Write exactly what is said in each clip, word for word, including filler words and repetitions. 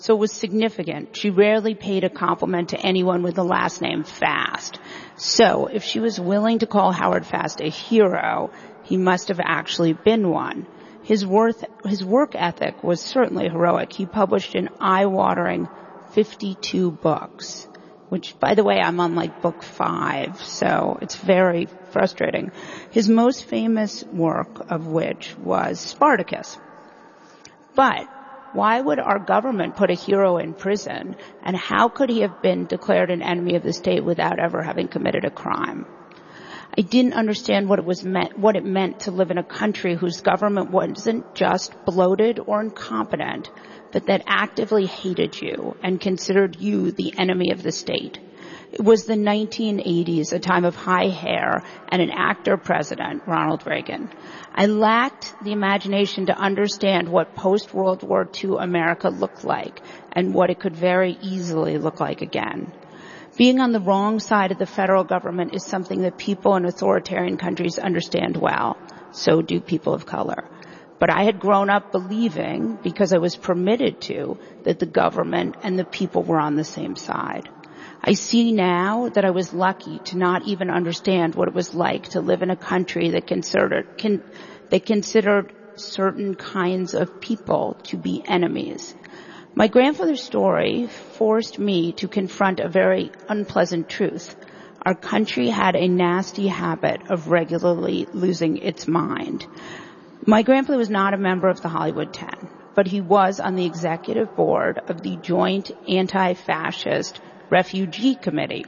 So it was significant. She rarely paid a compliment to anyone with the last name Fast. So if she was willing to call Howard Fast a hero, he must have actually been one. His worth, his work ethic was certainly heroic. He published an eye-watering fifty-two books, which, by the way, I'm on like book five, so it's very frustrating. His most famous work of which was Spartacus. But why would our government put a hero in prison, and how could he have been declared an enemy of the state without ever having committed a crime? I didn't understand what it was meant, what it meant to live in a country whose government wasn't just bloated or incompetent, but that actively hated you and considered you the enemy of the state. It was the nineteen eighties, a time of high hair and an actor president, Ronald Reagan. I lacked the imagination to understand what post-World War Two America looked like and what it could very easily look like again. Being on the wrong side of the federal government is something that people in authoritarian countries understand well. So do people of color. But I had grown up believing, because I was permitted to, that the government and the people were on the same side. I see now that I was lucky to not even understand what it was like to live in a country that considered, con, that considered certain kinds of people to be enemies. My grandfather's story forced me to confront a very unpleasant truth. Our country had a nasty habit of regularly losing its mind. My grandfather was not a member of the Hollywood Ten, but he was on the executive board of the Joint Anti-Fascist Refugee Committee.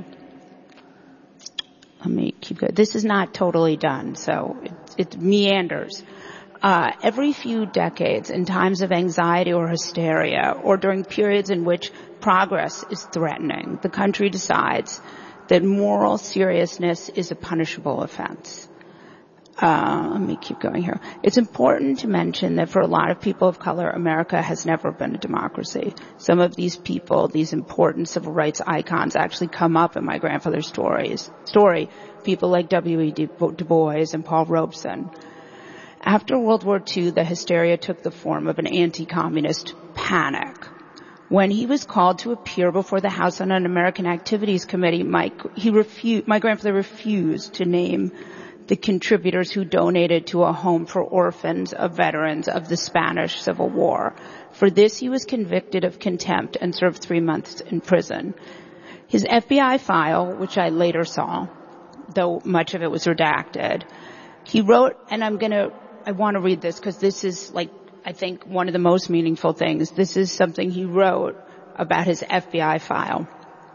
Let me keep going. This is not totally done, so it, it meanders. Uh, every few decades, in times of anxiety or hysteria, or during periods in which progress is threatening, the country decides that moral seriousness is a punishable offense. Uh, let me keep going here. It's important to mention that for a lot of people of color, America has never been a democracy. Some of these people, these important civil rights icons, actually come up in my grandfather's stories, story. People like W E Du Bois and Paul Robeson. After World War Two, the hysteria took the form of an anti-communist panic. When he was called to appear before the House on an American Activities Committee, Mike, he refused, my grandfather refused to name the contributors who donated to a home for orphans of veterans of the Spanish Civil War. For this, he was convicted of contempt and served three months in prison. His F B I file, which I later saw, though much of it was redacted, he wrote, and I'm gonna, I want to read this because this is like, I think one of the most meaningful things. This is something he wrote about his F B I file.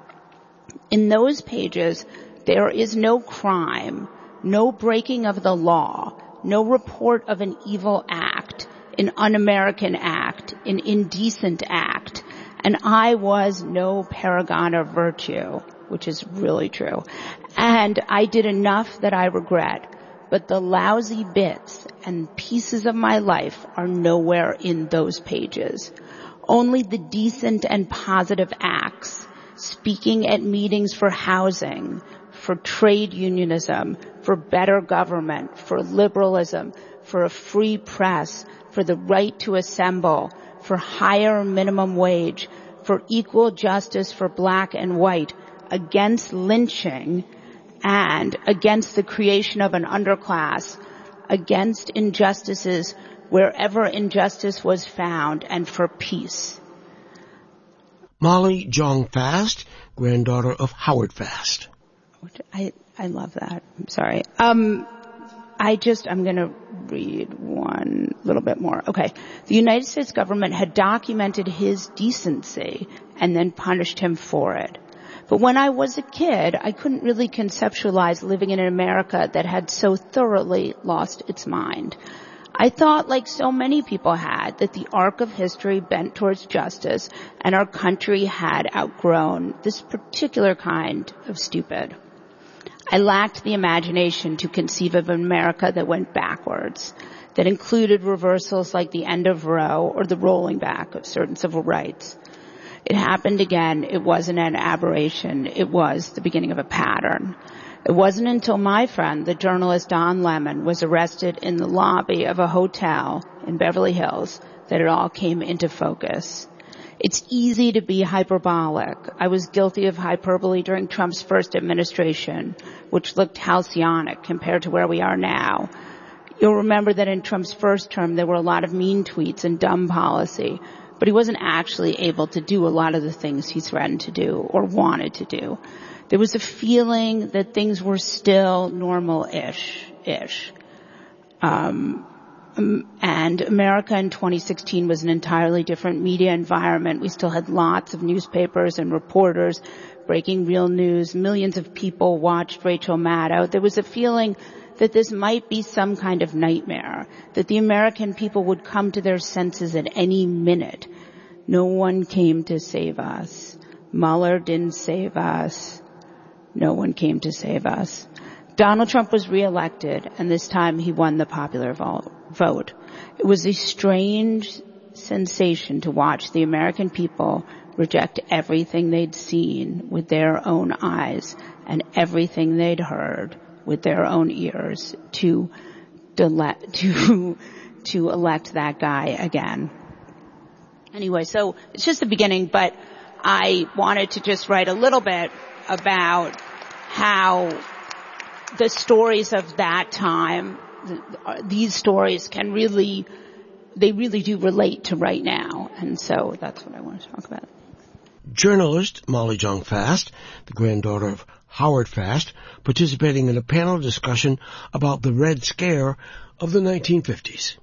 In those pages, there is no crime, no breaking of the law, no report of an evil act, an un-American act, an indecent act, and I was no paragon of virtue, which is really true. And I did enough that I regret, but the lousy bits and pieces of my life are nowhere in those pages. Only the decent and positive acts, speaking at meetings for housing, for trade unionism, for better government, for liberalism, for a free press, for the right to assemble, for higher minimum wage, for equal justice for black and white, against lynching, and against the creation of an underclass, against injustices wherever injustice was found, and for peace. Molly Jong Fast, granddaughter of Howard Fast. I, I love that. I'm sorry. Um, I just, I'm going to read one little bit more. Okay. The United States government had documented his decency and then punished him for it. But when I was a kid, I couldn't really conceptualize living in an America that had so thoroughly lost its mind. I thought, like so many people had, that the arc of history bent towards justice and our country had outgrown this particular kind of stupid. I lacked the imagination to conceive of an America that went backwards, that included reversals like the end of Roe or the rolling back of certain civil rights. It happened again. It wasn't an aberration. It was the beginning of a pattern. It wasn't until my friend, the journalist Don Lemon, was arrested in the lobby of a hotel in Beverly Hills that it all came into focus. It's easy to be hyperbolic. I was guilty of hyperbole during Trump's first administration, which looked halcyonic compared to where we are now. You'll remember that in Trump's first term, there were a lot of mean tweets and dumb policy, but he wasn't actually able to do a lot of the things he threatened to do or wanted to do. There was a feeling that things were still normal-ish, ish. Um, and America in twenty sixteen was an entirely different media environment. We still had lots of newspapers and reporters breaking real news. Millions of people watched Rachel Maddow. There was a feeling that this might be some kind of nightmare, that the American people would come to their senses at any minute. No one came to save us. Mueller didn't save us. No one came to save us. Donald Trump was reelected, and this time he won the popular vote. It was a strange sensation to watch the American people reject everything they'd seen with their own eyes and everything they'd heard with their own ears to dele- to to elect that guy again. Anyway, so it's just the beginning, but I wanted to just write a little bit about how the stories of that time, these stories can really, they really do relate to right now. And so that's what I want to talk about. Journalist Molly Jong Fast, the granddaughter of Howard Fast, participating in a panel discussion about the Red Scare of the nineteen fifties.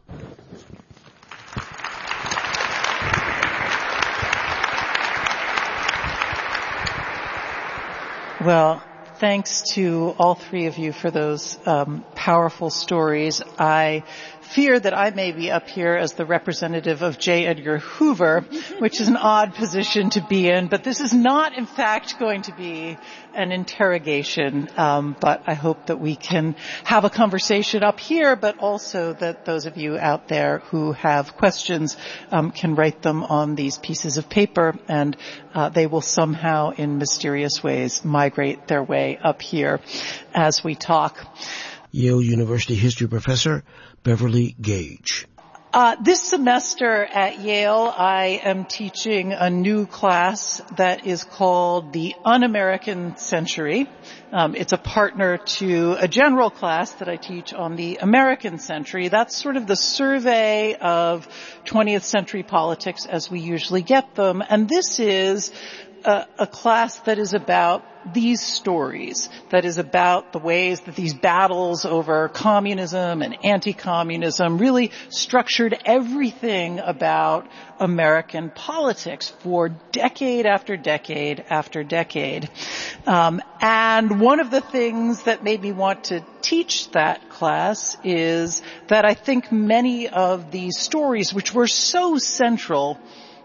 Well, thanks to all three of you for those um, powerful stories. I fear that I may be up here as the representative of J. Edgar Hoover, which is an odd position to be in, but this is not, in fact, going to be an interrogation. Um, but I hope that we can have a conversation up here, but also that those of you out there who have questions um, can write them on these pieces of paper, and uh, they will somehow, in mysterious ways, migrate their way up here as we talk. Yale University history professor Beverly Gage. Uh, this semester at Yale, I am teaching a new class that is called the Un-American Century. Um, it's a partner to a general class that I teach on the American century. That's sort of the survey of twentieth century politics as we usually get them. And this is a, a class that is about these stories, that is about the ways that these battles over communism and anti-communism really structured everything about American politics for decade after decade after decade. Um, and one of the things that made me want to teach that class is that I think many of these stories, which were so central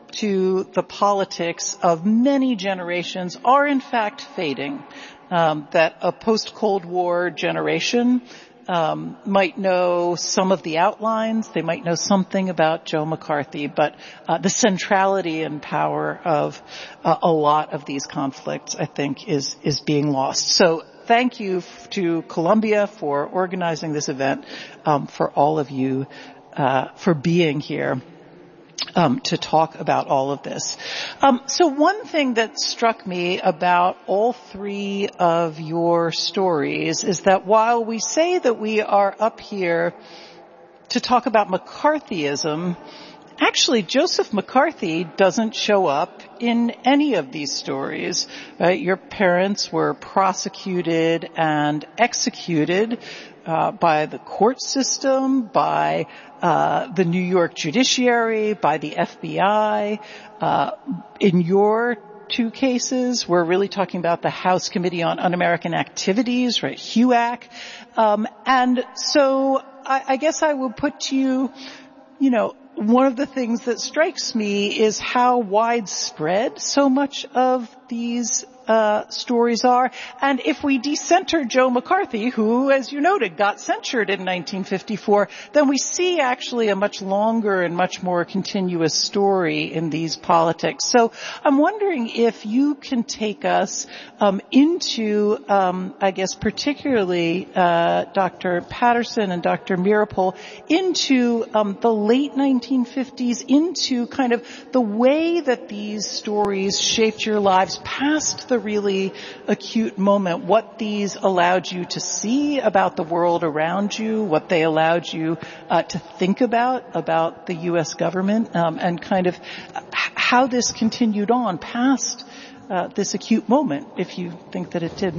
to the politics of many generations, are in fact fading. Um, that a post-Cold War generation um, might know some of the outlines, they might know something about Joe McCarthy, but uh, the centrality and power of uh, a lot of these conflicts, I think, is is being lost. So thank you f- to Columbia for organizing this event, um, for all of you uh, for being here. Um, to talk about all of this. Um, so one thing that struck me about all three of your stories is that while we say that we are up here to talk about McCarthyism, actually Joseph McCarthy doesn't show up in any of these stories. Right? Your parents were prosecuted and executed uh, by the court system, by uh the New York judiciary, by the F B I. Uh in your two cases, we're really talking about the House Committee on Un-American Activities, right, HUAC. Um and so I, I guess I will put to you, you know, one of the things that strikes me is how widespread so much of these uh stories are? And if we decenter Joe McCarthy, who, as you noted, got censured in nineteen fifty-four, then we see actually a much longer and much more continuous story in these politics. So I'm wondering if you can take us um into, um I guess particularly uh Doctor Patterson and Doctor Meeropol, into um the late nineteen fifties, into kind of the way that these stories shaped your lives past the really acute moment, what these allowed you to see about the world around you, what they allowed you uh, to think about, about the U S government, um, and kind of how this continued on past uh, this acute moment, if you think that it did.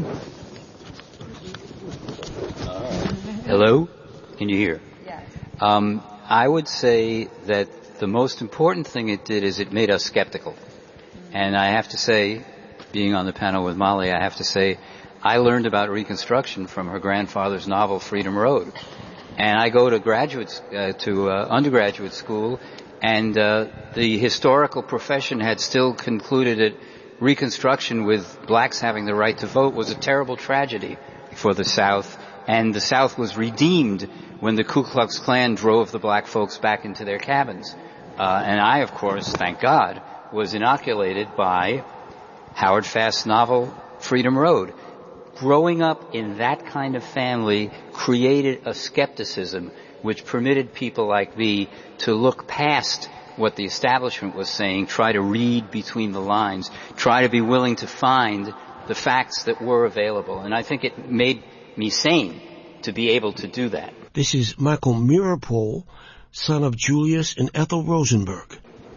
Hello? Can you hear? Yes. Um, I would say that the most important thing it did is it made us skeptical. And I have to say, being on the panel with Molly, I have to say, I learned about Reconstruction from her grandfather's novel, Freedom Road. And I go to graduate, uh, to uh, undergraduate school, and uh, the historical profession had still concluded that Reconstruction, with blacks having the right to vote, was a terrible tragedy for the South. And the South was redeemed when the Ku Klux Klan drove the black folks back into their cabins. Uh, and I, of course, thank God, was inoculated by Howard Fast's novel, Freedom Road. Growing up in that kind of family created a skepticism which permitted people like me to look past what the establishment was saying, try to read between the lines, try to be willing to find the facts that were available. And I think it made me sane to be able to do that. This is Michael Meeropol, son of Julius and Ethel Rosenberg.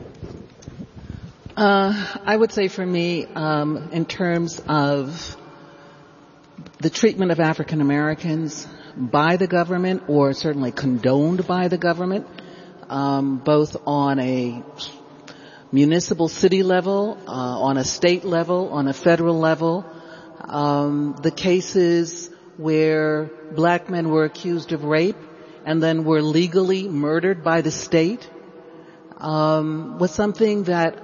Uh, I would say for me, um, in terms of the treatment of African Americans by the government, or certainly condoned by the government, um, both on a municipal city level, uh, on a state level, on a federal level, um, the cases where black men were accused of rape and then were legally murdered by the state, um, was something that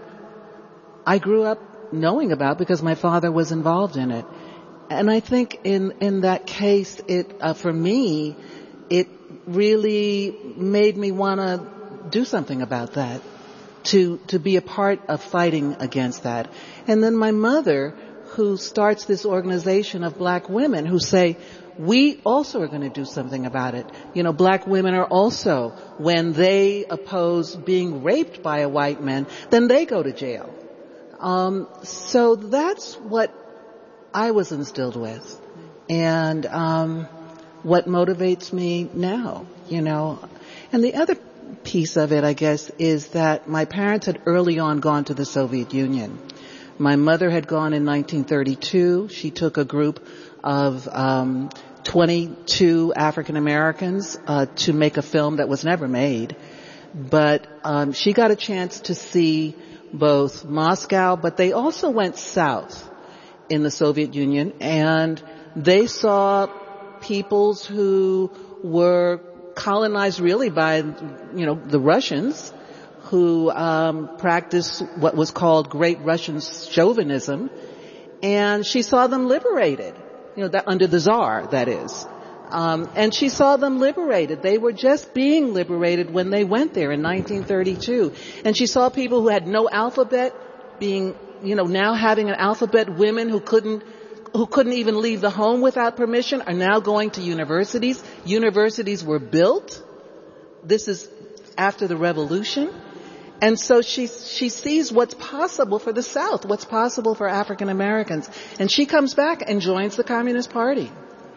I grew up knowing about because my father was involved in it. And I think in, in that case, it, uh, for me, it really made me want to do something about that, to, to be a part of fighting against that. And then my mother, who starts this organization of black women who say, we also are going to do something about it. You know, black women are also, when they oppose being raped by a white man, then they go to jail. Um, so that's what I was instilled with, and um, what motivates me now, you know. And the other piece of it, I guess, is that my parents had early on gone to the Soviet Union. My mother had gone in nineteen thirty-two. She took a group of um, twenty-two African Americans uh, to make a film that was never made, but um, she got a chance to see both Moscow, but they also went south in the Soviet Union, and they saw peoples who were colonized really by, you know, the Russians, who um practiced what was called Great Russian Chauvinism, and she saw them liberated, you know, that under the Tsar, that is. Um, and she saw them liberated. They were just being liberated when they went there in nineteen thirty-two. And she saw people who had no alphabet being, you know, now having an alphabet. Women who couldn't, who couldn't even leave the home without permission are now going to universities. Universities were built. This is after the revolution. And so she, she sees what's possible for the South, what's possible for African Americans. And she comes back and joins the Communist Party.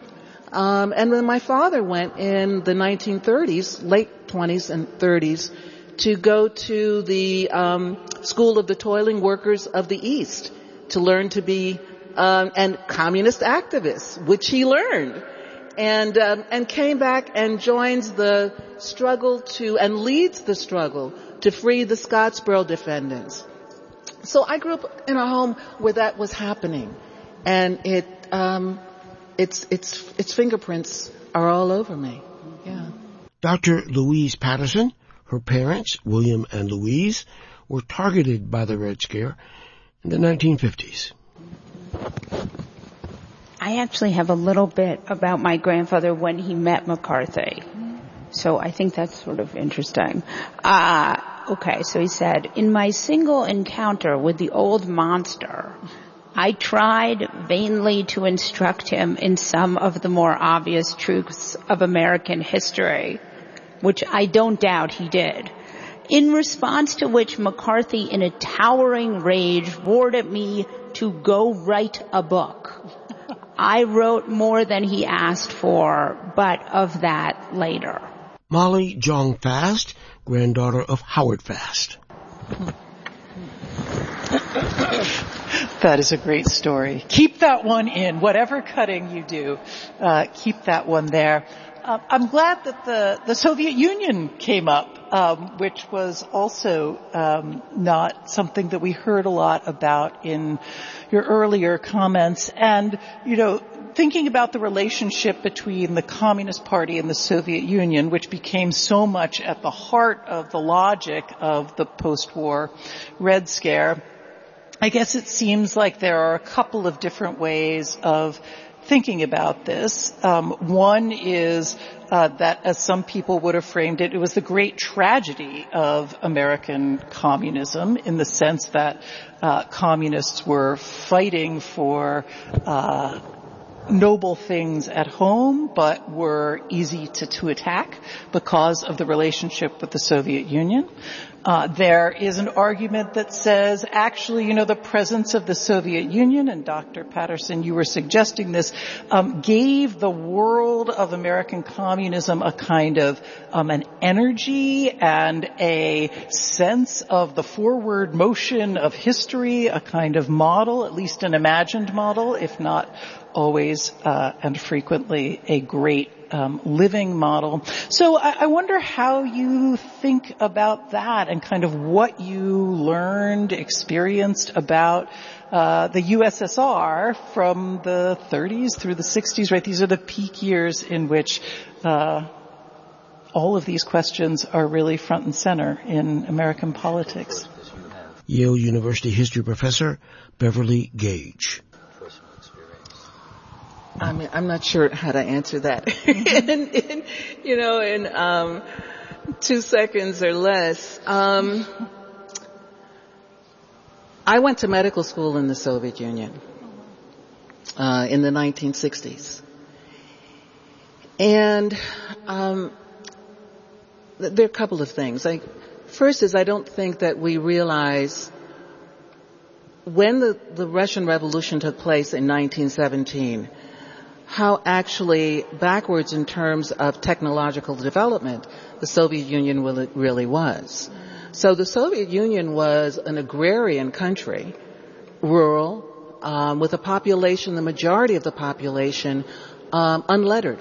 Um, and then my father went in the nineteen thirties, late twenties and thirties, to go to the um, School of the Toiling Workers of the East to learn to be um, and communist activists, which he learned, and um, and came back and joins the struggle to and leads the struggle to free the Scottsboro defendants. So I grew up in a home where that was happening, and it. Um, Its, its, its fingerprints are all over me. Yeah. Doctor Louise Patterson, her parents, William and Louise, were targeted by the Red Scare in the nineteen fifties. I actually have a little bit about my grandfather when he met McCarthy. So I think that's sort of interesting. Uh, okay, so he said, in my single encounter with the old monster, I tried vainly to instruct him in some of the more obvious truths of American history, which I don't doubt he did. In response to which McCarthy, in a towering rage, roared at me to go write a book. I wrote more than he asked for, but of that later. Molly Jong Fast, granddaughter of Howard Fast. That is a great story. Keep that one in. Whatever cutting you do, uh, keep that one there. Uh, I'm glad that the, the Soviet Union came up, um, which was also um, not something that we heard a lot about in your earlier comments. And, you know, thinking about the relationship between the Communist Party and the Soviet Union, which became so much at the heart of the logic of the post-war Red Scare, I guess it seems like there are a couple of different ways of thinking about this. Um, one is uh, that, as some people would have framed it, it was the great tragedy of American communism, in the sense that uh, communists were fighting for uh noble things at home, but were easy to, to attack because of the relationship with the Soviet Union. Uh, there is an argument that says, actually, you know, the presence of the Soviet Union, and Doctor Patterson, you were suggesting this, um, gave the world of American communism a kind of um, an energy and a sense of the forward motion of history, a kind of model, at least an imagined model, if not always uh, and frequently a great um, living model. So I, I wonder how you think about that and kind of what you learned, experienced about uh, the U S S R from the thirties through the sixties, right? These are the peak years in which uh, all of these questions are really front and center in American politics. Yale University history professor Beverly Gage. I mean, I'm not sure how to answer that. in, in, you know, in um, two seconds or less. Um, I went to medical school in the Soviet Union uh, in the nineteen sixties. And um, there are a couple of things. Like, first is I don't think that we realize when the, the Russian Revolution took place in nineteen seventeen, how actually backwards in terms of technological development the Soviet Union really was. So the Soviet Union was an agrarian country, rural, um, with a population, the majority of the population, um, unlettered,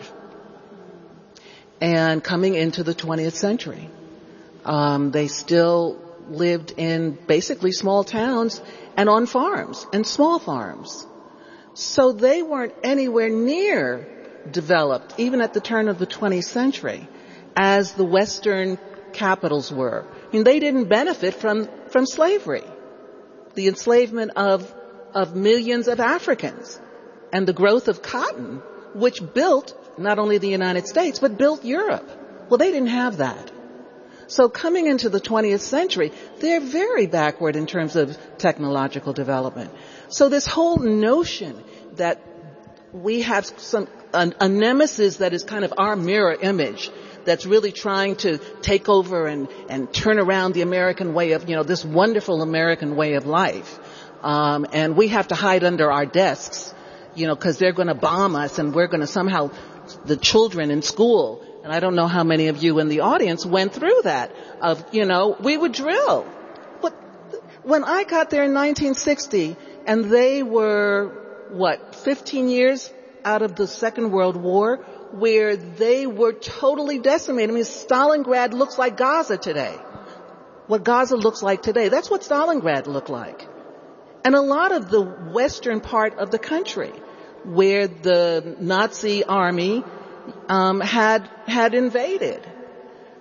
and coming into the twentieth century. Um, they still lived in basically small towns and on farms, and small farms. So they weren't anywhere near developed, even at the turn of the twentieth century, as the Western capitals were. I mean, they didn't benefit from, from slavery, the enslavement of, of millions of Africans, and the growth of cotton, which built not only the United States, but built Europe. Well, they didn't have that. So coming into the twentieth century, they're very backward in terms of technological development. So this whole notion that we have some a, a nemesis that is kind of our mirror image that's really trying to take over and, and turn around the American way of, you know, this wonderful American way of life. Um, and we have to hide under our desks, you know, because they're going to bomb us and we're going to somehow, the children in school, and I don't know how many of you in the audience went through that, of, you know, we would drill. But when I got there in nineteen sixty, and they were, what, fifteen years out of the Second World War, where they were totally decimated. I mean, Stalingrad looks like Gaza today. What Gaza looks like today, that's what Stalingrad looked like. And a lot of the western part of the country, where the Nazi army um, had had invaded.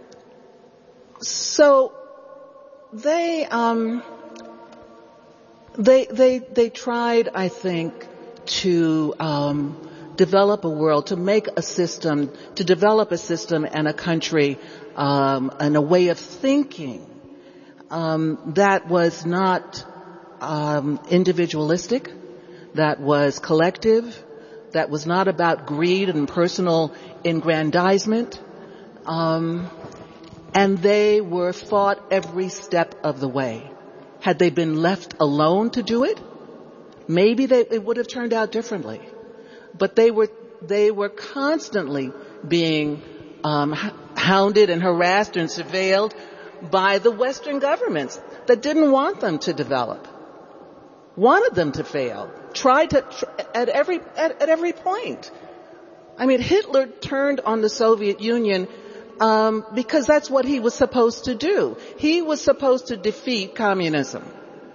So they, um, They, they, they tried, I think, to, um, develop a world, to make a system, to develop a system and a country, um, and a way of thinking, um, that was not, um, individualistic, that was collective, that was not about greed and personal aggrandizement, um, and they were fought every step of the way. Had they been left alone to do it, maybe they, it would have turned out differently. But they were, they were constantly being, um, hounded and harassed and surveilled by the Western governments that didn't want them to develop, wanted them to fail, tried to, at every, at, at every point. I mean, Hitler turned on the Soviet Union Um, because that's what he was supposed to do. He was supposed to defeat communism.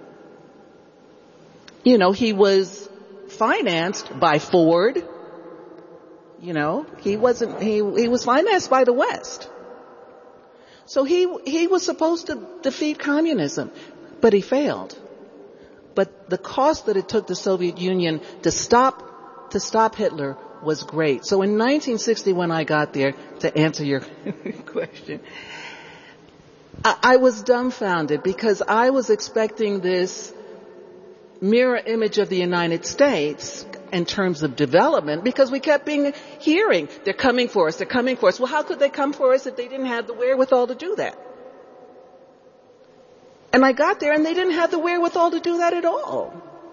You know, he was financed by Ford. You know, he wasn't, he, he was financed by the West. So he, he was supposed to defeat communism, but he failed. But the cost that it took the Soviet Union to stop, to stop Hitler was great. So in nineteen sixty, when I got there, to answer your question, I, I was dumbfounded because I was expecting this mirror image of the United States in terms of development, because we kept being hearing, they're coming for us, they're coming for us. Well, how could they come for us if they didn't have the wherewithal to do that? And I got there and they didn't have the wherewithal to do that at all.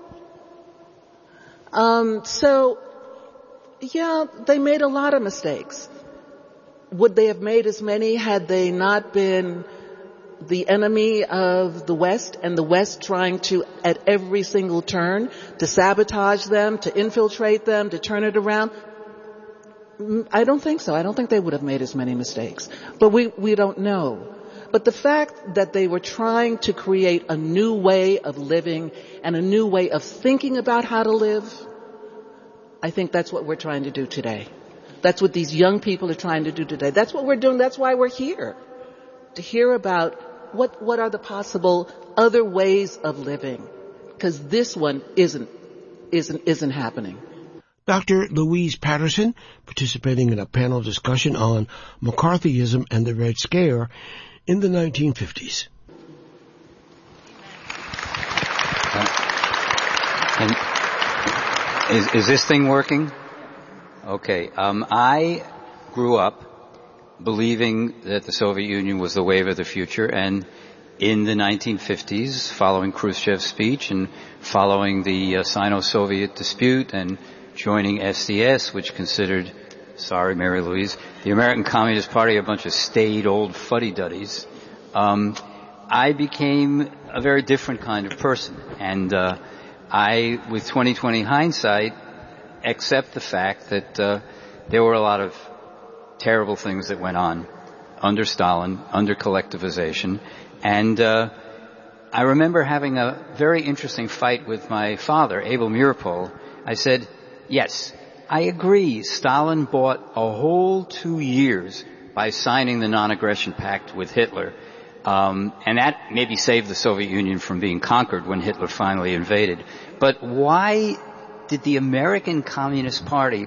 Um, so, yeah, they made a lot of mistakes. Would they have made as many had they not been the enemy of the West and the West trying to, at every single turn, to sabotage them, to infiltrate them, to turn it around? I don't think so. I don't think they would have made as many mistakes. But we, we don't know. But the fact that they were trying to create a new way of living and a new way of thinking about how to live, I think that's what we're trying to do today. That's what these young people are trying to do today. That's what we're doing. That's why we're here. To hear about what, what are the possible other ways of living. Because this one isn't, isn't, isn't happening. Doctor Louise Patterson, participating in a panel discussion on McCarthyism and the Red Scare in the nineteen fifties. And is, is this thing working? Okay. Um, I grew up believing that the Soviet Union was the wave of the future, and in the nineteen fifties, following Khrushchev's speech and following the uh, Sino-Soviet dispute and joining S D S, which considered, sorry, Mary Louise, the American Communist Party a bunch of staid old fuddy-duddies, um, I became a very different kind of person. And uh, I, with twenty twenty hindsight, accept the fact that uh, there were a lot of terrible things that went on under Stalin, under collectivization. And uh, I remember having a very interesting fight with my father, Abel Meeropol. I said, yes, I agree. Stalin bought a whole two years by signing the non-aggression pact with Hitler. Um, and that maybe saved the Soviet Union from being conquered when Hitler finally invaded. But why did the American Communist Party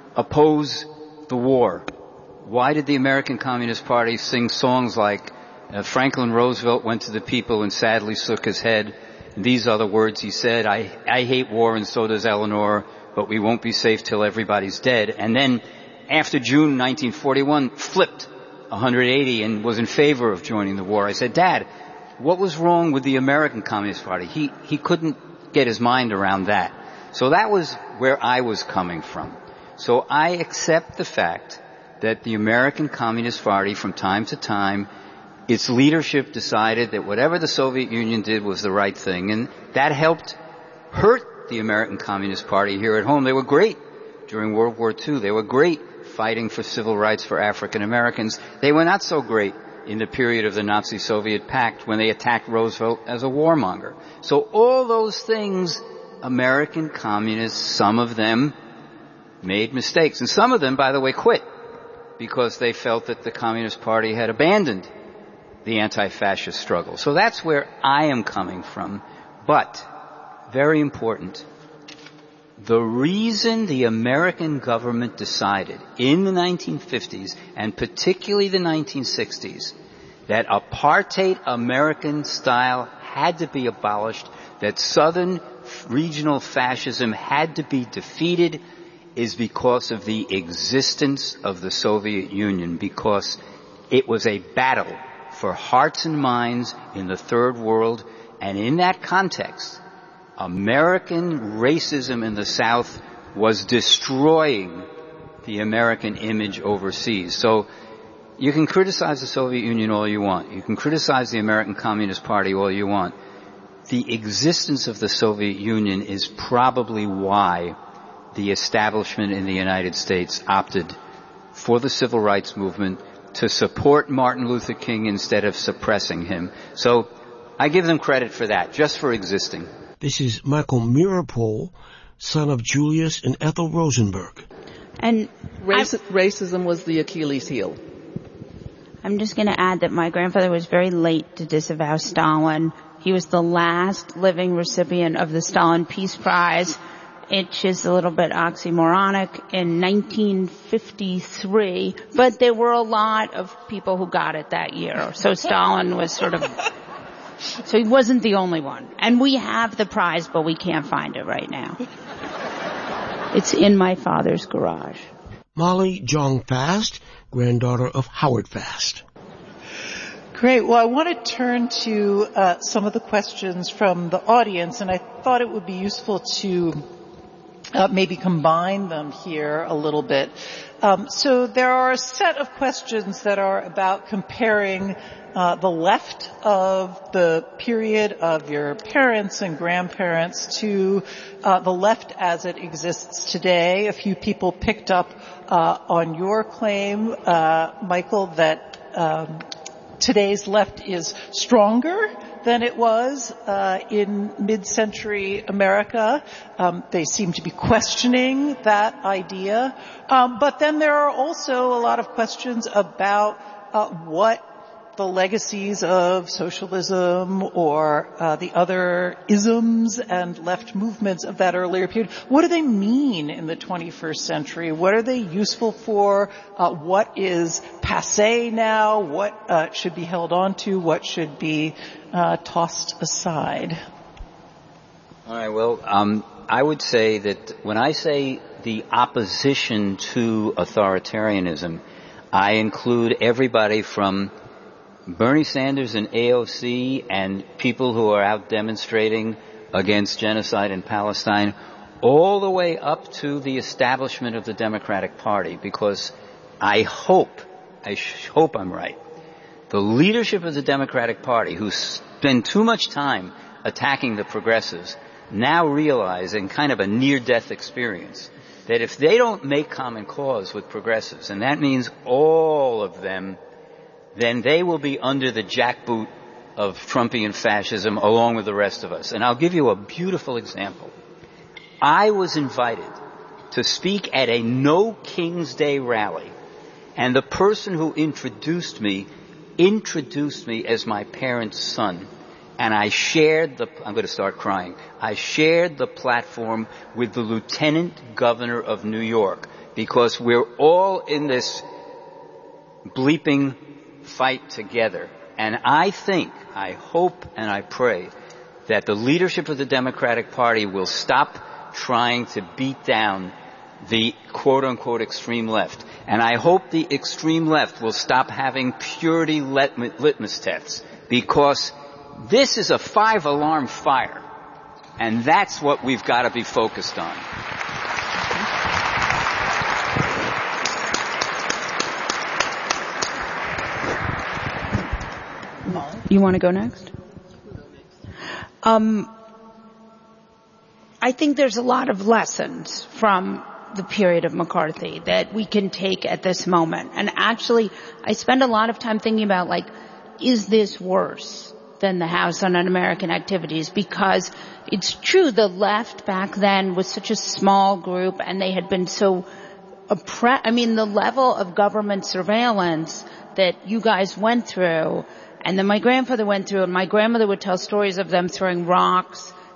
oppose the war? Why did the American Communist Party sing songs like uh, Franklin Roosevelt went to the people and sadly shook his head? These are the words he said, I, I hate war and so does Eleanor, but we won't be safe till everybody's dead. And then after June nineteen forty-one, flipped one hundred eighty and was in favor of joining the war. I said, Dad, what was wrong with the American Communist Party? He, he couldn't get his mind around that. So that was where I was coming from. So I accept the fact that the American Communist Party, from time to time, its leadership decided that whatever the Soviet Union did was the right thing, and that helped hurt the American Communist Party here at home. They were great during World War Two. They were great fighting for civil rights for African Americans. They were not so great in the period of the Nazi-Soviet pact when they attacked Roosevelt as a warmonger. So all those things, American communists, some of them made mistakes. And some of them, by the way, quit because they felt that the Communist Party had abandoned the anti-fascist struggle. So that's where I am coming from. But very important. The reason the American government decided in the nineteen fifties, and particularly the nineteen sixties, that apartheid American style had to be abolished, that Southern regional fascism had to be defeated, is because of the existence of the Soviet Union, because it was a battle for hearts and minds in the third world, and in that context, American racism in the South was destroying the American image overseas. So you can criticize the Soviet Union all you want. You can criticize the American Communist Party all you want. The existence of the Soviet Union is probably why the establishment in the United States opted for the civil rights movement to support Martin Luther King instead of suppressing him. So I give them credit for that, just for existing. This is Michael Meeropol, son of Julius and Ethel Rosenberg. And Raci- racism was the Achilles heel. I'm just going to add that my grandfather was very late to disavow Stalin. He was the last living recipient of the Stalin Peace Prize. It's just a little bit oxymoronic in nineteen fifty-three, but there were a lot of people who got it that year. So Stalin was sort of, so he wasn't the only one. And we have the prize, but we can't find it right now. It's in my father's garage. Molly Jong Fast, granddaughter of Howard Fast. Great. Well, I want to turn to uh, some of the questions from the audience, and I thought it would be useful to uh, maybe combine them here a little bit. Um, so there are a set of questions that are about comparing uh, the left of the period of your parents and grandparents to uh, the left as it exists today. A few people picked up uh, on your claim, uh, Michael, that um, today's left is stronger than it was uh, in mid-century America. Um, they seem to be questioning that idea. Um, but then there are also a lot of questions about uh, what the legacies of socialism or uh, the other isms and left movements of that earlier period, what do they mean in the twenty-first century? What are they useful for? Uh, what is passé now? What uh, should be held on to? What should be uh, tossed aside? All right, well, um, I would say that when I say the opposition to authoritarianism, I include everybody from Bernie Sanders and A O C and people who are out demonstrating against genocide in Palestine, all the way up to the establishment of the Democratic Party, because I hope, I sh- hope I'm right, the leadership of the Democratic Party, who spend too much time attacking the progressives, now realize in kind of a near-death experience that if they don't make common cause with progressives, and that means all of them, then they will be under the jackboot of Trumpian fascism along with the rest of us. And I'll give you a beautiful example. I was invited to speak at a No King's Day rally, and the person who introduced me introduced me as my parents' son. And I shared the, I'm going to start crying, I shared the platform with the Lieutenant Governor of New York, because we're all in this bleeping fight together. And I think, I hope, and I pray that the leadership of the Democratic Party will stop trying to beat down the quote-unquote extreme left. And I hope the extreme left will stop having purity litmus tests, because this is a five-alarm fire, and that's what we've got to be focused on. You want to go next? Um, I think there's a lot of lessons from the period of McCarthy that we can take at this moment. And actually, I spend a lot of time thinking about, like, is this worse than the House on Un-American Activities? Because it's true, the left back then was such a small group, and they had been so oppressed. I mean, the level of government surveillance that you guys went through, and then my grandfather went through, and my grandmother would tell stories of them throwing rocks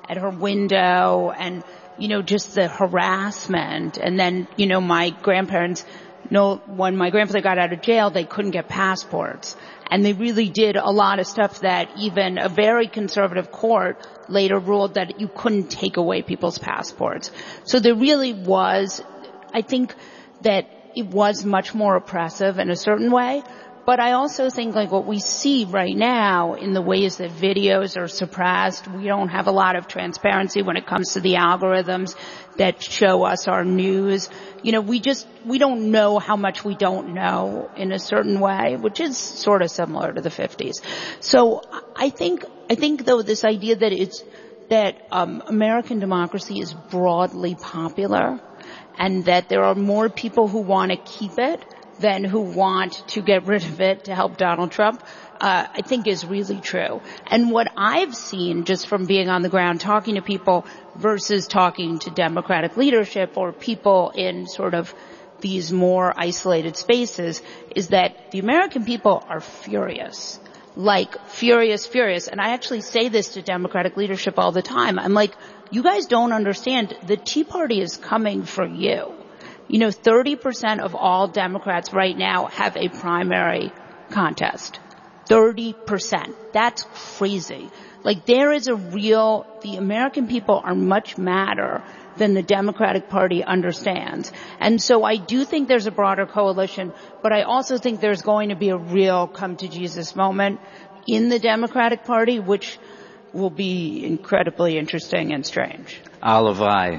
at her window and, you know, just the harassment. And then, you know, my grandparents, no, when my grandfather got out of jail, they couldn't get passports. And they really did a lot of stuff that even a very conservative court later ruled that you couldn't take away people's passports. So there really was, I think that it was much more oppressive in a certain way. But I also think like what we see right now in the ways that videos are suppressed, we don't have a lot of transparency when it comes to the algorithms that show us our news. You know, we just, we don't know how much we don't know in a certain way, which is sort of similar to the fifties. So I think, I think though this idea that it's, that um American democracy is broadly popular and that there are more people who want to keep it than who want to get rid of it to help Donald Trump, uh, I think is really true. And what I've seen just from being on the ground talking to people versus talking to Democratic leadership or people in sort of these more isolated spaces is that the American people are furious. Like furious, furious. And I actually say this to Democratic leadership all the time. I'm like, you guys don't understand. The Tea Party is coming for you. You know, thirty percent of all Democrats right now have a primary contest. thirty percent. That's crazy. Like there is a real, the American people are much madder than the Democratic Party understands. And so I do think there's a broader coalition, but I also think there's going to be a real come to Jesus moment in the Democratic Party, which will be incredibly interesting and strange. Alavai.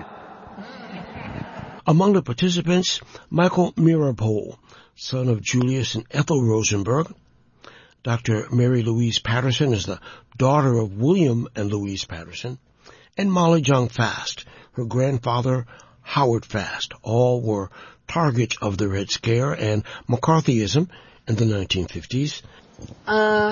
Among the participants, Michael Mirapole, son of Julius and Ethel Rosenberg. Doctor Mary Louise Patterson is the daughter of William and Louise Patterson. And Molly Jong Fast, her grandfather Howard Fast. All were targets of the Red Scare and McCarthyism in the nineteen fifties. Uh,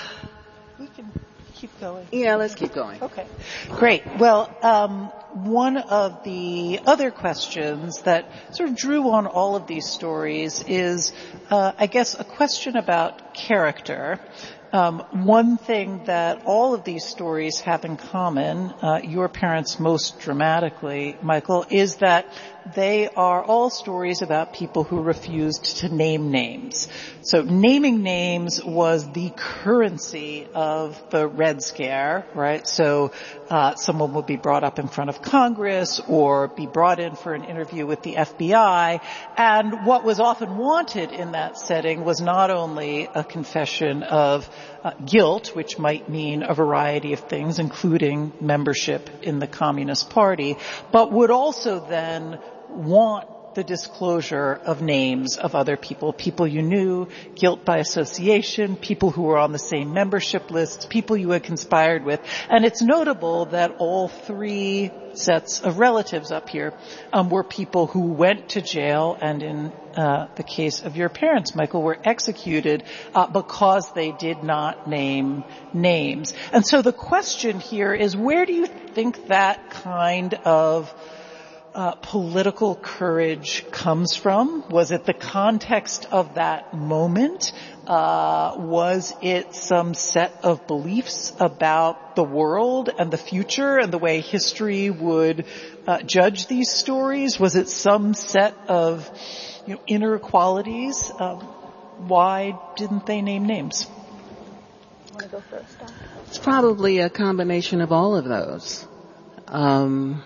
we can keep going. Yeah, let's keep going. Okay, great. Well, um, one of the other questions that sort of drew on all of these stories is, uh, I guess, a question about character. Um, one thing that all of these stories have in common, uh, your parents most dramatically, Michael, is that they are all stories about people who refused to name names. So naming names was the currency of the Red Scare, right? So uh, someone would be brought up in front of Congress or be brought in for an interview with the F B I. And what was often wanted in that setting was not only a confession of uh, guilt, which might mean a variety of things, including membership in the Communist Party, but would also then want the disclosure of names of other people, people you knew, guilt by association, people who were on the same membership lists, people you had conspired with. And it's notable that all three sets of relatives up here um, were people who went to jail and in uh, the case of your parents, Michael, were executed uh, because they did not name names. And so the question here is, where do you think that kind of Uh, political courage comes from? Was it the context of that moment? Uh, was it some set of beliefs about the world and the future and the way history would uh, judge these stories? Was it some set of, you know, inner qualities? Uh, why didn't they name names? You want to go first, Doc? It's probably a combination of all of those. Um,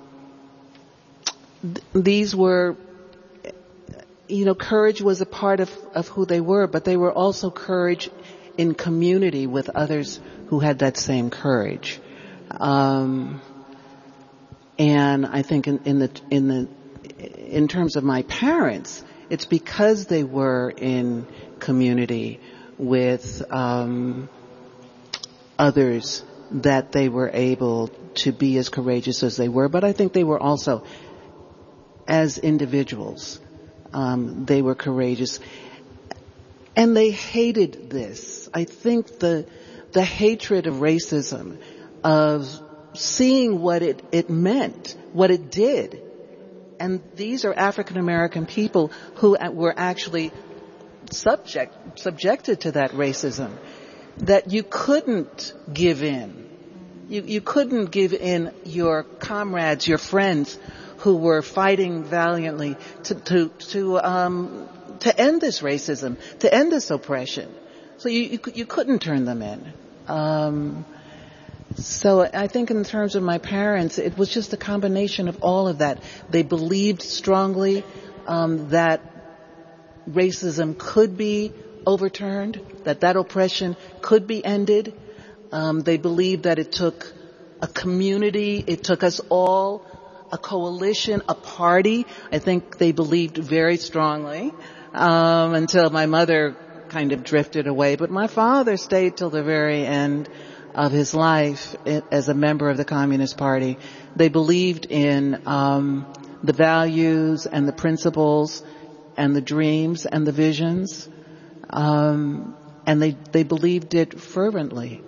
These were, you know, courage was a part of, of who they were, but they were also courage in community with others who had that same courage. Um, and I think in, in the, in the, in terms of my parents, it's because they were in community with, um, others that they were able to be as courageous as they were. But I think they were also, as individuals, um, they were courageous, and they hated this. I think the the hatred of racism, of seeing what it it meant, what it did, and these are African American people who were actually subject subjected to that racism, that you couldn't give in, You, you couldn't give in your comrades, your friends who were fighting valiantly to, to, to, um, to end this racism, to end this oppression. So you, you, you couldn't turn them in. Um, so I think in terms of my parents, it was just a combination of all of that. They believed strongly, um, that racism could be overturned, that that oppression could be ended. Um, they believed that it took a community, it took us all, a coalition, a party. I think they believed very strongly, um, until my mother kind of drifted away. But my father stayed till the very end of his life as a member of the Communist Party. They believed in um, the values and the principles and the dreams and the visions, um, and they they believed it fervently.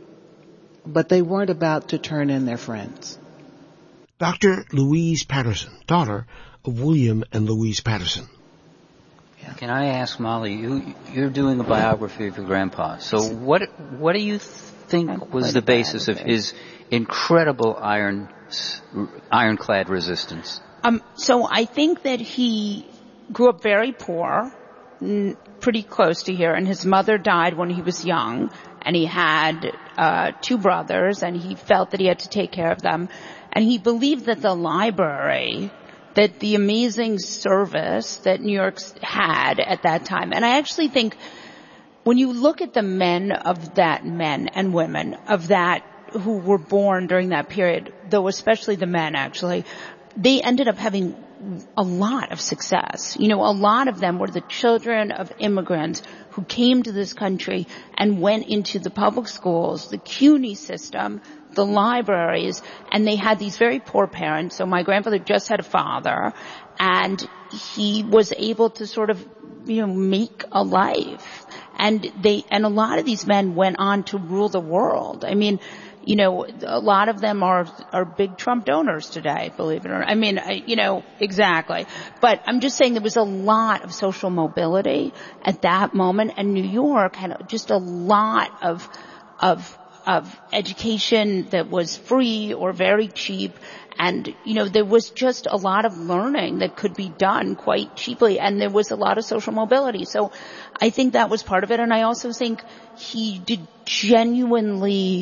But they weren't about to turn in their friends. Doctor Louise Patterson, daughter of William and Louise Patterson. Yeah. Can I ask Molly, you, you're doing a biography of your grandpa. So what what do you think was the basis of his incredible iron ironclad resistance? Um, so I think that he grew up very poor, n- pretty close to here, and his mother died when he was young, and he had uh two brothers, and he felt that he had to take care of them. And he believed that the library, that the amazing service that New York had at that time, and I actually think when you look at the men of that, men and women of that who were born during that period, though especially the men actually, they ended up having a lot of success. You know, a lot of them were the children of immigrants who came to this country and went into the public schools, the CUNY system, the libraries, and they had these very poor parents. So my grandfather just had a father, and he was able to sort of, you know, make a life. And they, and a lot of these men went on to rule the world. I mean, you know, a lot of them are, are big Trump donors today, believe it or not. I mean, I, you know, exactly. But I'm just saying there was a lot of social mobility at that moment, and New York had just a lot of, of, of education that was free or very cheap. And, you know, there was just a lot of learning that could be done quite cheaply, and there was a lot of social mobility. So I think that was part of it. And I also think he did genuinely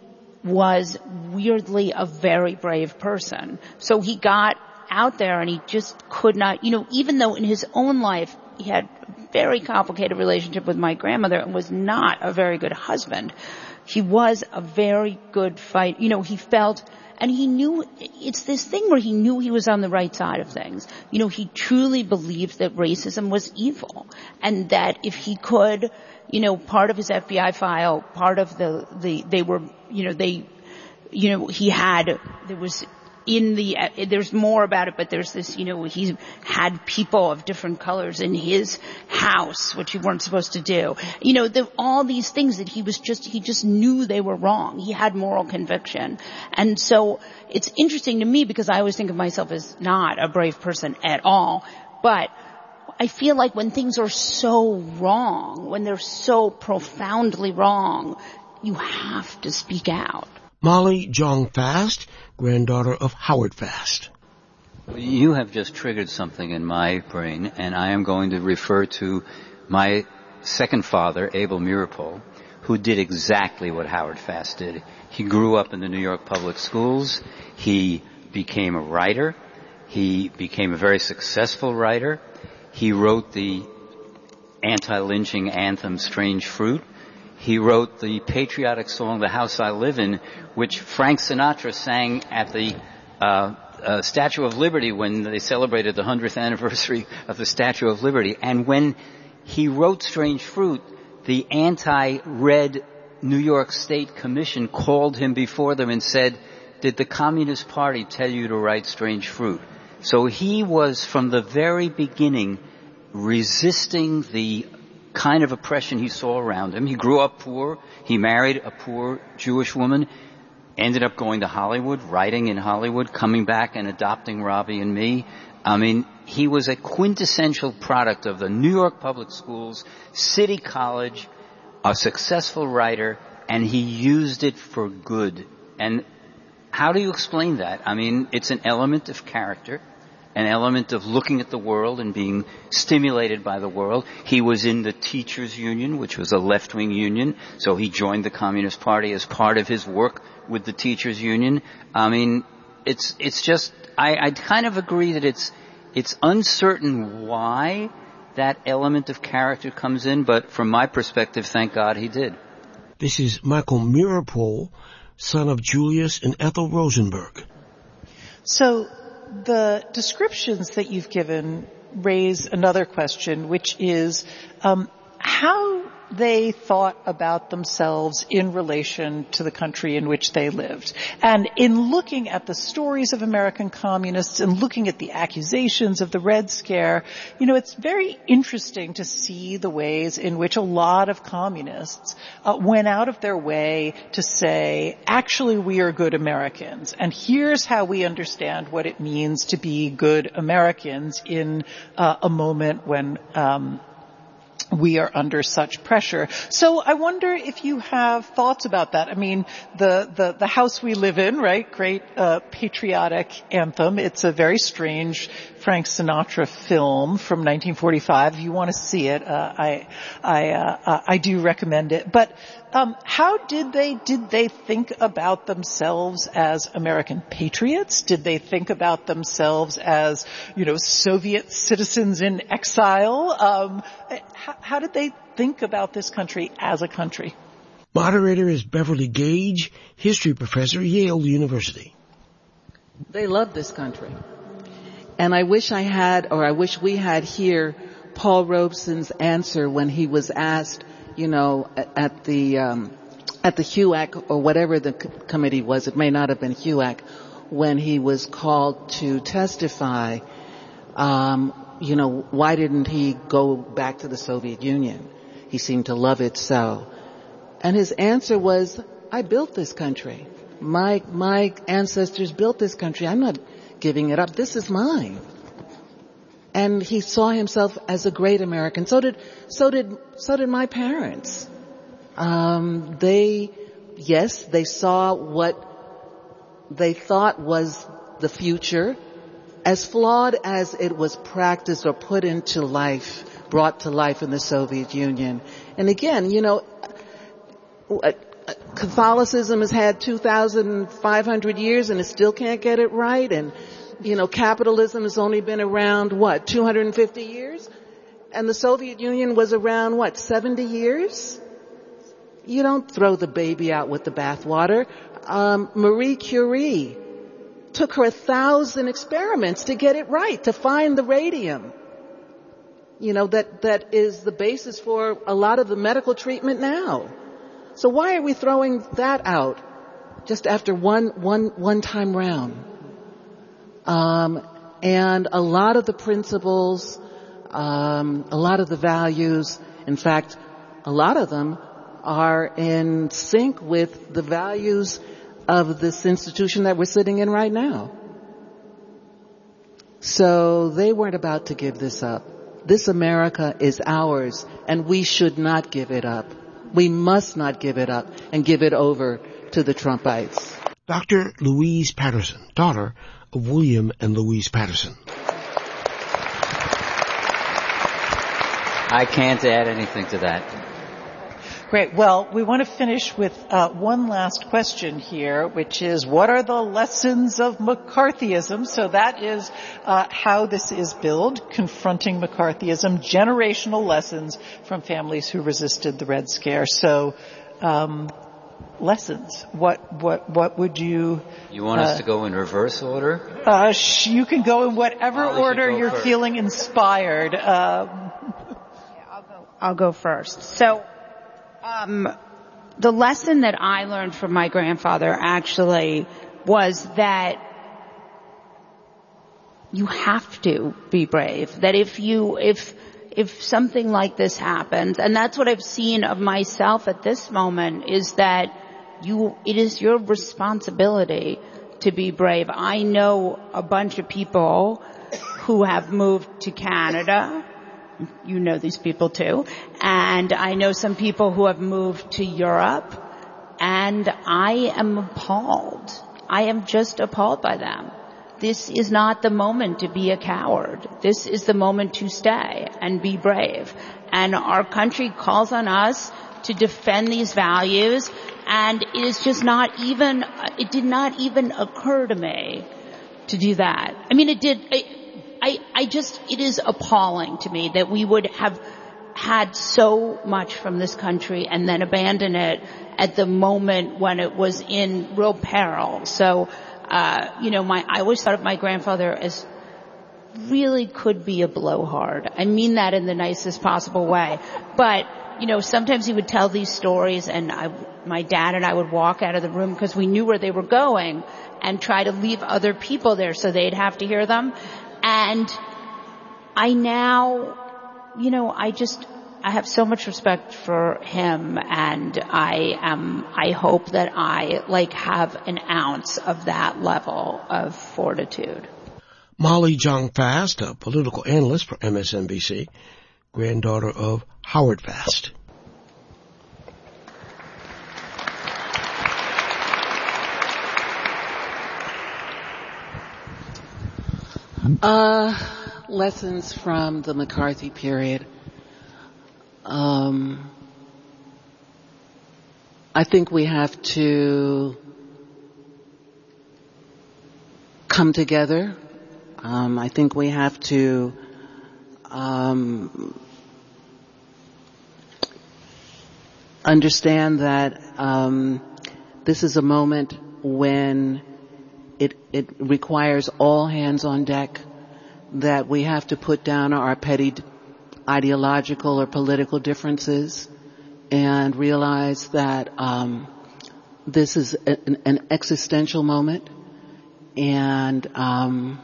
was weirdly a very brave person. So he got out there and he just could not, you know, even though in his own life he had a very complicated relationship with my grandmother and was not a very good husband, he was a very good fight. You know, he felt, and he knew, it's this thing where he knew he was on the right side of things. You know, he truly believed that racism was evil, and that if he could, you know, part of his F B I file, part of the, the, they were, you know, they, you know, he had, there was in the, uh, there's more about it, but there's this, you know, he had people of different colors in his house, which you weren't supposed to do. You know, the, all these things that he was just, he just knew they were wrong. He had moral conviction. And so it's interesting to me because I always think of myself as not a brave person at all, but I feel like when things are so wrong, when they're so profoundly wrong, you have to speak out. Molly Jong Fast, granddaughter of Howard Fast. You have just triggered something in my brain, and I am going to refer to my second father, Abel Meeropol, who did exactly what Howard Fast did. He grew up in the New York public schools. He became a writer. He became a very successful writer. He wrote the anti-lynching anthem, Strange Fruit. He wrote the patriotic song, The House I Live In, which Frank Sinatra sang at the uh, uh Statue of Liberty when they celebrated the hundredth anniversary of the Statue of Liberty. And when he wrote Strange Fruit, the anti-red New York State Commission called him before them and said, "Did the Communist Party tell you to write Strange Fruit?" So he was, from the very beginning, resisting the kind of oppression he saw around him. He grew up poor. He married a poor Jewish woman, ended up going to Hollywood, writing in Hollywood, coming back and adopting Robbie and me. I mean, he was a quintessential product of the New York public schools, City College, a successful writer, and he used it for good. And how do you explain that? I mean, it's an element of character, an element of looking at the world and being stimulated by the world. He was in the Teachers Union, which was a left-wing union, so he joined the Communist Party as part of his work with the Teachers Union. I mean, it's it's just, I, I kind of agree that it's it's uncertain why that element of character comes in, but from my perspective, thank God he did. This is Michael Meeropol, son of Julius and Ethel Rosenberg. So the descriptions that you've given raise another question, which is um, how they thought about themselves in relation to the country in which they lived. And in looking at the stories of American communists and looking at the accusations of the Red Scare, you know, it's very interesting to see the ways in which a lot of communists uh, went out of their way to say, actually, we are good Americans, and here's how we understand what it means to be good Americans in uh, a moment when um we are under such pressure. So I wonder if you have thoughts about that. I mean, the, the, the house we live in, right? Great, uh, patriotic anthem. It's a very strange Frank Sinatra film from nineteen forty-five. If you want to see it, uh, I, I, uh, I do recommend it. But, um, how did they, did they think about themselves as American patriots? Did they think about themselves as, you know, Soviet citizens in exile? Um, how, how did they think about this country as a country? Moderator is Beverly Gage, history professor, Yale University. They love this country. And I wish I had, or I wish we had here, Paul Robeson's answer when he was asked, you know, at the, um, at the H U A C or whatever the c- committee was, it may not have been H U A C, when he was called to testify, um, you know, why didn't he go back to the Soviet Union? He seemed to love it so. And his answer was, I built this country. My, my ancestors built this country. I'm not giving it up. This is mine. And he saw himself as a great American. So did, so did, so did my parents. Um, they, yes, they saw what they thought was the future, as flawed as it was practiced or put into life, brought to life in the Soviet Union. And again, you know, Catholicism has had two thousand five hundred years and it still can't get it right. And, you know, capitalism has only been around, what, two hundred fifty years? And the Soviet Union was around, what, seventy years? You don't throw the baby out with the bathwater. Um, Marie Curie took her a thousand experiments to get it right, to find the radium. You know, that, that is the basis for a lot of the medical treatment now. So why are we throwing that out just after one, one, one time round? Um, and a lot of the principles, um, a lot of the values, in fact, a lot of them are in sync with the values of this institution that we're sitting in right now. So they weren't about to give this up. This America is ours, and we should not give it up. We must not give it up and give it over to the Trumpites. Doctor Louise Patterson, daughter of William and Louise Patterson. I can't add anything to that. Great. Well, we want to finish with uh, one last question here, which is, what are the lessons of McCarthyism? So that is uh, how this is billed, confronting McCarthyism, generational lessons from families who resisted the Red Scare. So, um, lessons. What what what would you? You want uh, us to go in reverse order? Uh, sh- you can go in whatever Molly order you're first. feeling inspired. Um, I'll go. I'll go first. So. Um, the lesson that I learned from my grandfather actually was that you have to be brave. That if you, if, if something like this happens, and that's what I've seen of myself at this moment, is that you, it is your responsibility to be brave. I know a bunch of people who have moved to Canada. You know these people too. And I know some people who have moved to Europe. And I am appalled. I am just appalled by them. This is not the moment to be a coward. This is the moment to stay and be brave. And our country calls on us to defend these values, and it is just not even, it did not even occur to me to do that. I mean, it did, I, I, I just, it is appalling to me that we would have had so much from this country and then abandon it at the moment when it was in real peril. So, uh, you know, my, I always thought of my grandfather as really could be a blowhard. I mean that in the nicest possible way. But, you know, sometimes he would tell these stories and I, my dad and I would walk out of the room because we knew where they were going and try to leave other people there so they'd have to hear them. And I now, you know, I just, I have so much respect for him, and I am, I hope that I, like, have an ounce of that level of fortitude. Molly Jong Fast, a political analyst for M S N B C, granddaughter of Howard Fast. Uh, lessons from the McCarthy period. Um, I think we have to come together. Um, I think we have to um, understand that um, this is a moment when it, it requires all hands on deck, that we have to put down our petty ideological or political differences and realize that um, this is an, an existential moment, and um,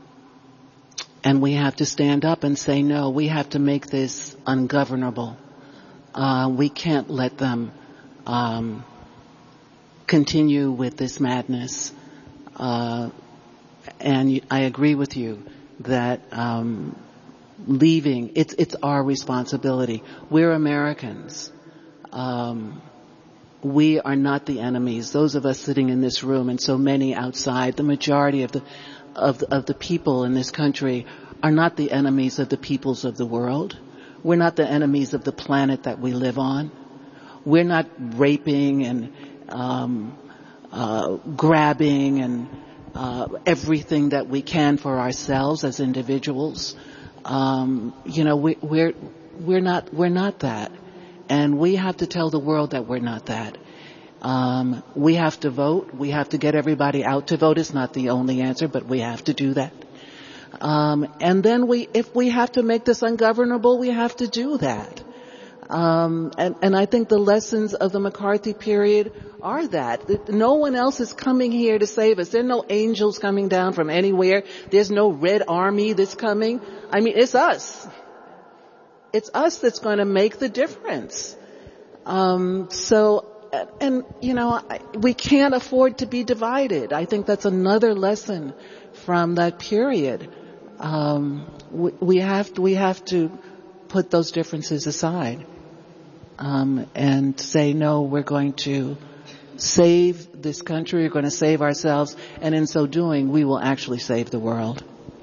and we have to stand up and say no. We have to make this ungovernable. Uh, we can't let them um, continue with this madness. Uh, and I agree with you that um, leaving, it's it's our responsibility. We're Americans. Um, we are not the enemies. Those of us sitting in this room and so many outside, the majority of the of the, of the people in this country are not the enemies of the peoples of the world. We're not the enemies of the planet that we live on. We're not raping and um, uh, grabbing and uh, everything that we can for ourselves as individuals. Um, you know, we, we're we're not we're not that, and we have to tell the world that we're not that. Um, we have to vote. We have to get everybody out to vote. It's not the only answer, but we have to do that. Um, and then we, if we have to make this ungovernable, we have to do that. Um, and, and I think the lessons of the McCarthy period are that. No one else is coming here to save us. There are no angels coming down from anywhere. There's no red army that's coming. I mean, it's us. It's us that's going to make the difference. Um, so, and, you know, we can't afford to be divided. I think that's another lesson from that period. Um, we, we have to, we have to put those differences aside, um, and say, no, we're going to save this country, we're going to save ourselves, and in so doing, we will actually save the world.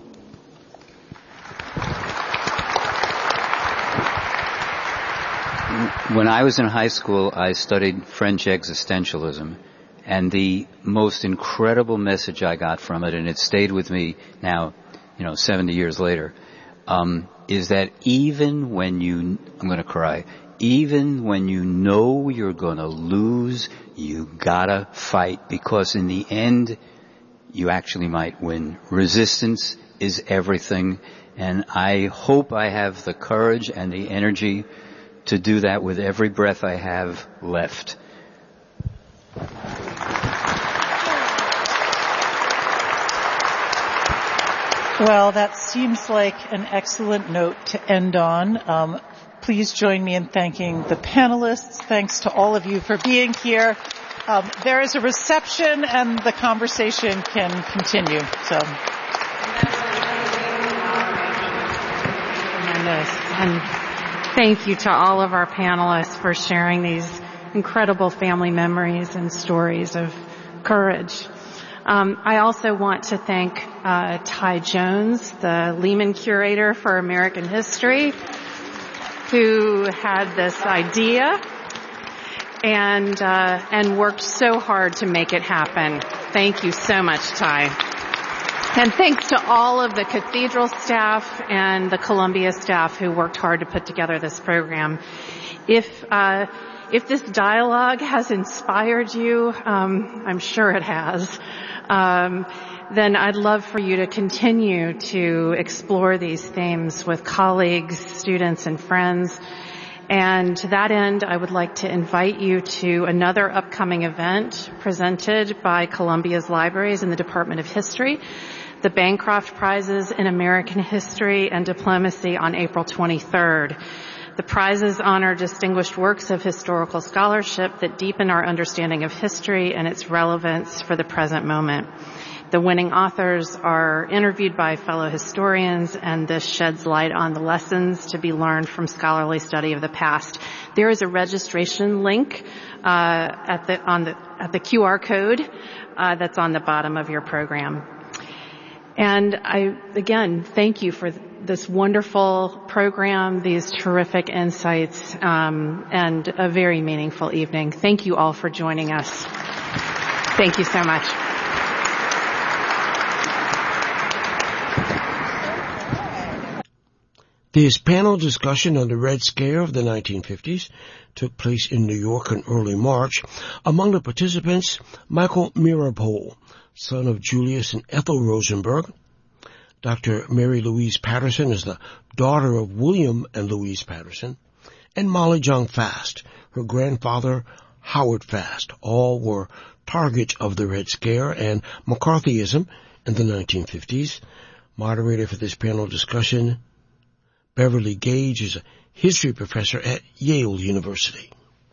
When I was in high school, I studied French existentialism, and the most incredible message I got from it, and it stayed with me now, you know, seventy years later, um, is that even when you, I'm going to cry, even when you know you're going to lose, you gotta fight, because in the end, you actually might win. Resistance is everything, and I hope I have the courage and the energy to do that with every breath I have left. Well, that seems like an excellent note to end on. Um, please join me in thanking the panelists. Thanks to all of you for being here. Um, there is a reception and the conversation can continue. So. And thank you to all of our panelists for sharing these incredible family memories and stories of courage. Um, I also want to thank uh, Ty Jones, the Lehman Curator for American History, who had this idea and uh, and worked so hard to make it happen. Thank you so much, Ty. And thanks to all of the Cathedral staff and the Columbia staff who worked hard to put together this program. If uh, if this dialogue has inspired you, um, I'm sure it has, um, then I'd love for you to continue to explore these themes with colleagues, students, and friends. And to that end, I would like to invite you to another upcoming event presented by Columbia's Libraries and the Department of History, the Bancroft Prizes in American History and Diplomacy on April twenty-third. The prizes honor distinguished works of historical scholarship that deepen our understanding of history and its relevance for the present moment. The winning authors are interviewed by fellow historians, and this sheds light on the lessons to be learned from scholarly study of the past. There is a registration link uh, at the on the at the Q R code uh, that's on the bottom of your program. And I, again, thank you for this wonderful program, these terrific insights, um, and a very meaningful evening. Thank you all for joining us. Thank you so much. This panel discussion on the Red Scare of the nineteen fifties took place in New York in early March. Among the participants, Michael Meeropol, son of Julius and Ethel Rosenberg. Doctor Mary Louise Patterson is the daughter of William and Louise Patterson. And Molly Jong Fast, her grandfather Howard Fast. All were targets of the Red Scare and McCarthyism in the nineteen fifties. Moderator for this panel discussion, Beverly Gage, is a history professor at Yale University.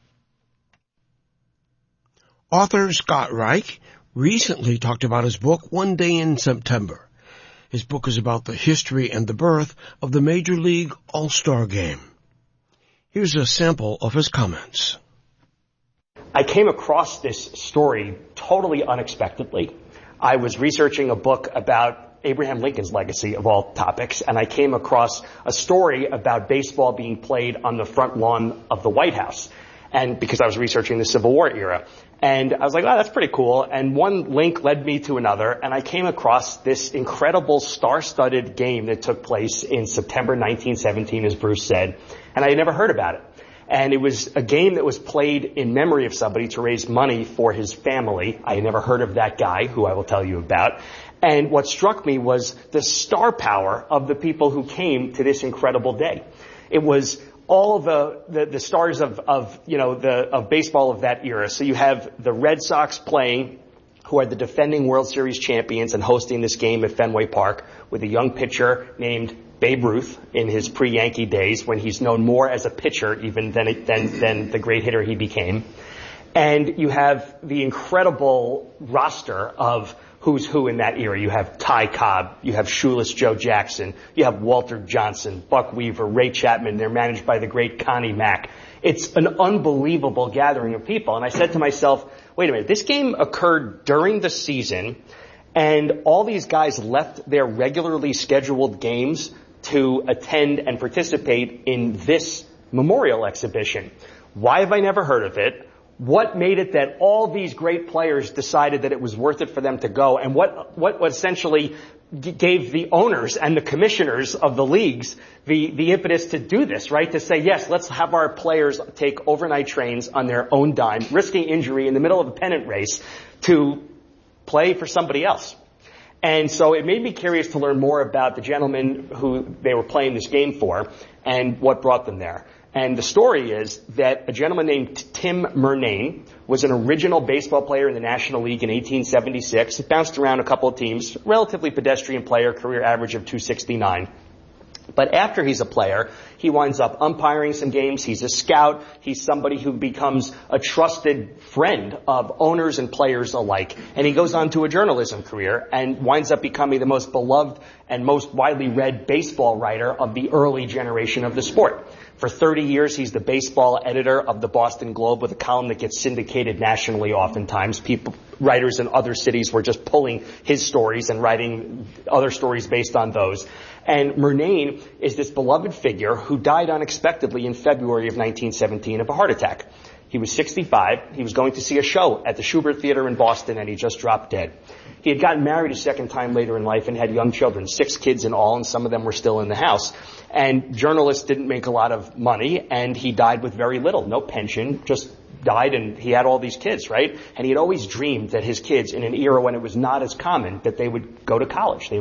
Author Scott Reich recently talked about his book, One Day in September. His book is about the history and the birth of the Major League All-Star Game. Here's a sample of his comments. I came across this story totally unexpectedly. I was researching a book about Abraham Lincoln's legacy, of all topics, and I came across a story about baseball being played on the front lawn of the White House, and because I was researching the Civil War era. And I was like, oh, that's pretty cool. And one link led me to another, and I came across this incredible star-studded game that took place in September nineteen seventeen, as Bruce said, and I had never heard about it. And it was a game that was played in memory of somebody to raise money for his family. I had never heard of that guy, who I will tell you about. And what struck me was the star power of the people who came to this incredible day. It was all the, the, the stars of, of, you know, the, of baseball of that era. So you have the Red Sox playing, who are the defending World Series champions and hosting this game at Fenway Park with a young pitcher named Babe Ruth in his pre-Yankee days, when he's known more as a pitcher even than, than, than the great hitter he became. And you have the incredible roster of who's who in that era. You have Ty Cobb, you have Shoeless Joe Jackson, you have Walter Johnson, Buck Weaver, Ray Chapman. They're managed by the great Connie Mack. It's an unbelievable gathering of people. And I said to myself, wait a minute, this game occurred during the season, and all these guys left their regularly scheduled games to attend and participate in this memorial exhibition. Why have I never heard of it? What made it that all these great players decided that it was worth it for them to go? And what, what essentially g- gave the owners and the commissioners of the leagues the, the impetus to do this, right? To say, yes, let's have our players take overnight trains on their own dime, risking injury in the middle of a pennant race to play for somebody else. And so it made me curious to learn more about the gentlemen who they were playing this game for and what brought them there. And the story is that a gentleman named Tim Murnane was an original baseball player in the National League in eighteen seventy-six. He bounced around a couple of teams, relatively pedestrian player, career average of two sixty-nine. But after he's a player, he winds up umpiring some games. He's a scout. He's somebody who becomes a trusted friend of owners and players alike. And he goes on to a journalism career and winds up becoming the most beloved and most widely read baseball writer of the early generation of the sport. For thirty years, he's the baseball editor of the Boston Globe with a column that gets syndicated nationally oftentimes. People, writers in other cities were just pulling his stories and writing other stories based on those. And Murnane is this beloved figure who died unexpectedly in February of nineteen seventeen of a heart attack. He was sixty-five. He was going to see a show at the Shubert Theater in Boston, and he just dropped dead. He had gotten married a second time later in life and had young children, six kids in all, and some of them were still in the house. And journalists didn't make a lot of money, and he died with very little, no pension, just died, and he had all these kids, right? And he had always dreamed that his kids, in an era when it was not as common, that they would go to college. They